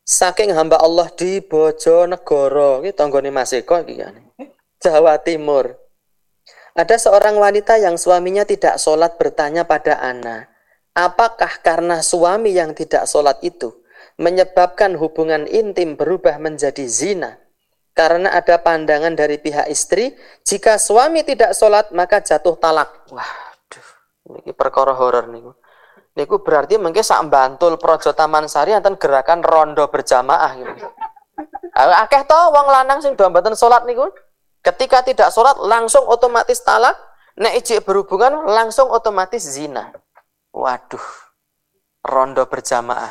Saking hamba Allah di Bojonegoro, iki tanggane Mas Eko iki kan. Jawa Timur. Ada seorang wanita yang suaminya tidak sholat bertanya pada Ana, apakah karena suami yang tidak sholat itu menyebabkan hubungan intim berubah menjadi zina? Karena ada pandangan dari pihak istri, jika suami tidak sholat maka jatuh talak. Waduh, ini perkara horor nih. Niku berarti mungkin sak Bantul Projo Taman Sari enten gerakan rondo berjamaah gitu. Akeh to wong lanang sing do mboten salat niku. Ketika tidak salat langsung otomatis talak, nek ijik berhubungan langsung otomatis zina. Waduh. Rondo berjamaah.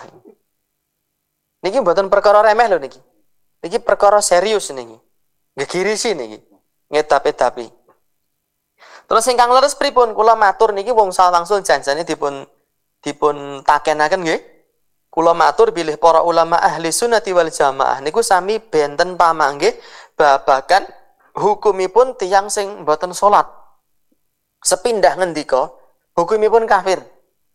Niki mboten perkara remeh lho niki. Niki perkara serius niki. Gegirisi niki. Ngetape-tape. Terus ingkang leres pripun kula matur niki wong salangsul janjane dipun takenaken nggih. Kula matur bilih para ulama ahli sunnati wal jamaah niku sami benten pamanggih babagan hukumipun tiyang sing mboten salat. Sepindah ngendika hukumipun kafir.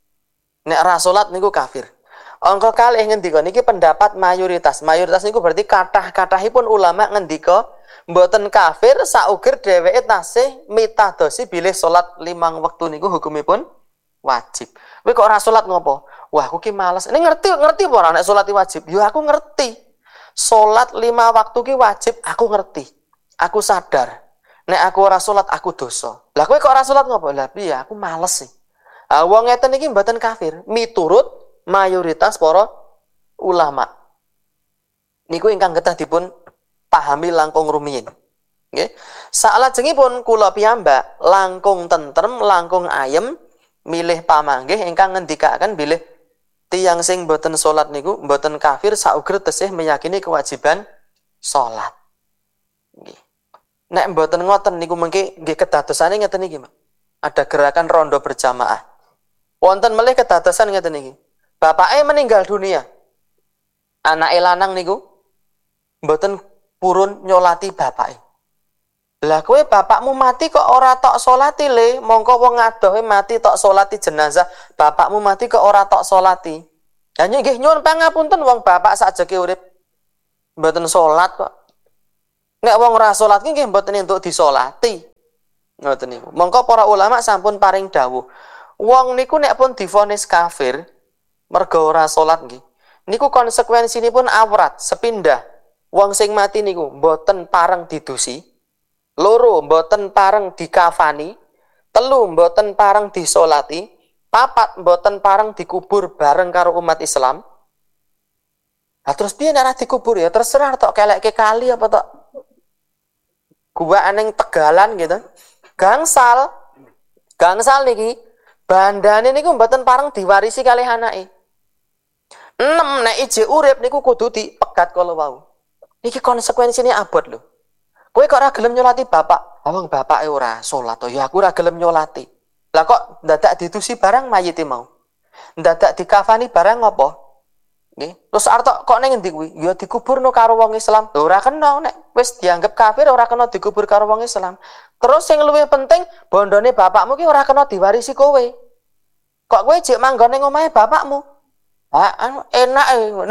Nek ra salat niku kafir. Angka kalih ngendika niki pendapat mayoritas. Mayoritas niku berarti kathah-kathahipun ulama ngendika mboten kafir sauger dheweke tasih mitadosi bilih salat 5 wektu niku hukumipun wajib. Kowe kok ora salat ngopo? Wah, aku ki males. Ini ngerti apa ora nek salat wajib? Ya aku ngerti. Salat 5 waktu ki wajib, aku ngerti. Aku sadar. Nek aku ora salat aku dosa. Lah kowe kok ora salat ngopo? Lah piye aku males sih. Wong ngeten iki mboten kafir, miturut mayoritas para ulama. Niku ingkang kedah dipun pahami langkung rumiyin. Nggih. Salajengipun kula piyambak langkung tentrem, langkung ayem milih pamanggih ingkang ngendikaken bilih tiyang sing mboten salat niku mboten kafir sauger tesih meyakini kewajiban salat. Nggih. Nek mboten ngoten niku mengki nggih kedadosane ngeten iki, Mak. Ada gerakan rondo berjamaah. Wonten melih kedadosan ngeten iki. Bapake meninggal dunia. Anake lanang niku mboten purun nyolati bapake. Lah kowe bapakmu mati kok ora tok salati le, mongko wong adohe mati tok salati jenazah, bapakmu mati kok ora tok salati. Lah nggih nyuwun pangapunten wong bapak sajeke urip mboten salat kok. Nek wong ora salat ki nggih mboten entuk disolati. Ngoten niku. Mongko para ulama sampun paring dawuh, wong niku nek pun divonis kafir merga ora salat nggih. Niku konsekuensinipun awrat, sepindah. Wong sing mati niku mboten pareng didusi. Loro mboten pareng dikafani, telu mboten pareng disolati, papat mboten pareng dikubur bareng karo umat Islam. Nah terus piye nek dikubur ya terserah tok kelekke kali apa tok gua aneng Tegalan gitu. Gangsal niki bandane niku mboten pareng diwarisi kalih anake. 6 nek ije urip niku kudu dipegat kala wau. Niki konsekuensine abot lho. Kowe kok ora gelem nyolati bapak? Wong bapake ora salat to, ya aku ora gelem nyolati. Lah kok dadak ditusi barang mayite mau. Dadak dikafani barang apa? Nggih. Terus arep kok ning endi kuwi? Ya dikuburno karo wong Islam. Lho ora kena nek wis dianggap kafir ora kena dikubur karo wong Islam. Terus sing luwih penting bondone bapakmu ki ora kena diwarisi kowe. Kok kowe jek manggon ning omahe bapakmu? Enak ngono.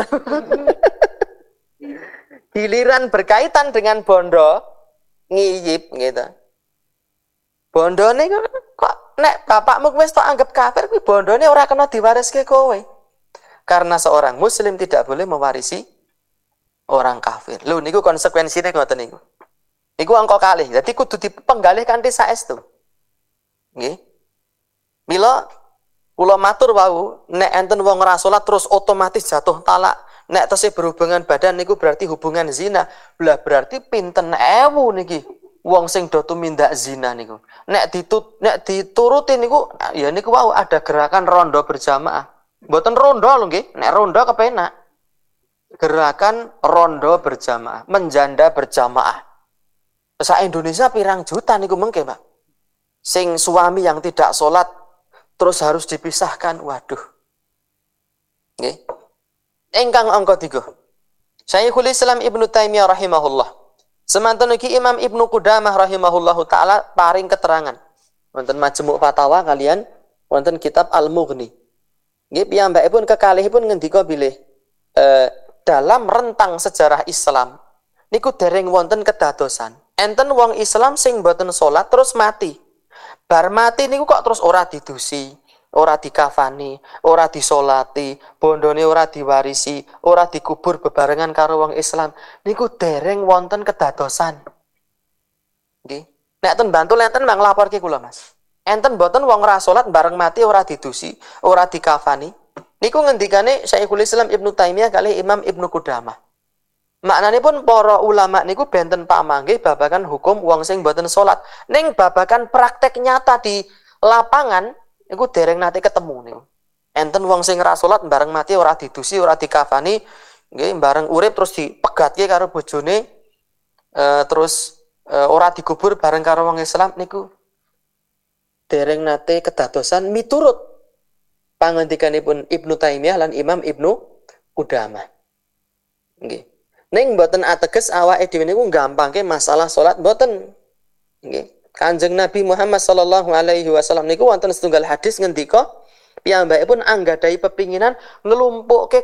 Giliran berkaitan dengan bondo ngiyip gitu. Bondone kok nek bapakmu wis tok anggap kafir kuwi bondone ora kena diwariske kowe. Karena seorang muslim tidak boleh mewarisi orang kafir. Lho niku konsekuensine ngoten niku. Niku angka kalih. Dadi kudu dipenggalih kanthi saestu. Nggih. Mila kula matur wau nek enten wong ora salat terus otomatis jatuh talak. Nek tesih berhubungan badan niku berarti hubungan zina. Lah berarti pinten ewu niki wong sing do tumindak zina niku. Nek dituruti niku ya niku wau ada gerakan rondo berjamaah. Mboten rondo lho nggih, nek rondo kepenak. Gerakan rondo berjamaah, menjanda berjamaah. Sa Indonesia pirang juta niku mengke, Pak. Sing suami yang tidak sholat terus harus dipisahkan. Waduh. Nggih. Engkang angka 3. Syekhul Islam Ibnu Taimiyah rahimahullah. Semanten ugi Imam Ibnu Qudamah rahimahullahu taala paring keterangan. Wonten Majmu' Fatawa kalian wonten kitab Al-Mughni. Nggih piyambakipun kekalihipun ngendika bilih dalam rentang sejarah Islam niku dereng wonten kedadosan. Enten wong Islam sing boten salat terus mati. Bar mati niku kok terus ora didusi, ora dikafani, ora disolati, bondone ora diwarisi, ora dikubur bebarengan karo wong Islam. Niku dereng wonten kedadosan. Nggih. Nek ten Bantul enten mang laporke kula, Mas. Enten boten wong ra salat bareng mati ora didusi, ora dikafani. Niku ngendikane Syekhul Islam Ibnu Taimiyah kali Imam Ibnu Qudamah. Maknane pun para ulama niku benten pamanggih babagan hukum wong sing boten salat. Ning babagan praktek nyata di lapangan niku dereng nate ketemu niku. Enten wong sing ra salat bareng mati ora didusi, ora dikafani, nggih bareng urip terus dipegatke karo bojone terus ora dikubur bareng karo wong Islam niku dereng nate kedadosan miturut pangendikanipun Ibnu Taimiyah lan Imam Ibnu Qudamah. Nggih. Ning mboten ateges awake dhewe niku gampangke masalah salat mboten. Nggih. Kanjeng Nabi Muhammad sallallahu alaihi wasallam niku wonten setunggal hadis ngendika piyambakipun anggadhahi pepinginan nglumpukke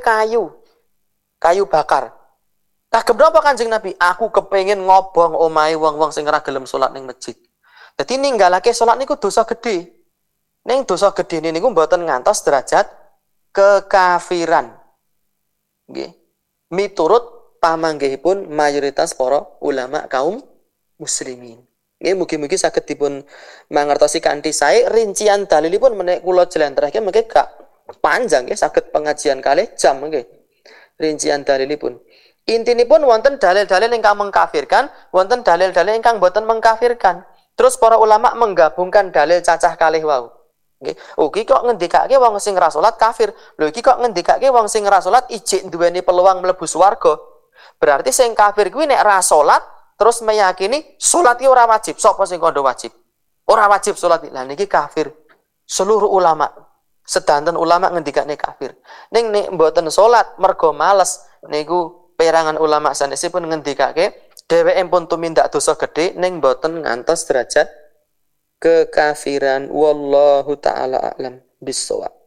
kayu bakar. Kagem napa Kanjeng Nabi? Aku kepengin ngobong omahe wong-wong sing ora gelem salat ning masjid. Dadi ninggalake salat niku dosa gedhe. Ning dosa gedhe niku mboten ngantos derajat kekafiran. Nggih. Miturut pamanggihipun mayoritas para ulama kaum muslimin. Nggih mugi-mugi saged dipun mangertosi kanthi sae rincian dalilipun menek kula jlentrehke mengke gak panjang nggih saged pengajian kalih jam nggih. Rincian dalilipun. Intinipun wonten dalil-dalil ingkang mengkafirkan, wonten dalil-dalil ingkang boten mengkafirkan. Terus para ulama menggabungkan dalil cacah kalih wau. Nggih. Iki kok ngendikake wong sing ra salat kafir. Lho iki kok ngendikake wong sing ra salat ijik duweni peluang mlebu swarga. Berarti sing kafir kuwi nek ra salat terus meyakini salat iki ora wajib. Sapa sing kandha wajib? Ora wajib salat. Lah niki kafir. Seluruh ulama, sedanten ulama ngendikane kafir. Ning nek mboten salat mergo males niku perangan ulama sanesipun ngendikake dheweke pun tumindak dosa gedhe ning mboten ngantos derajat kekafiran. Wallahu taala a'lam bissawab.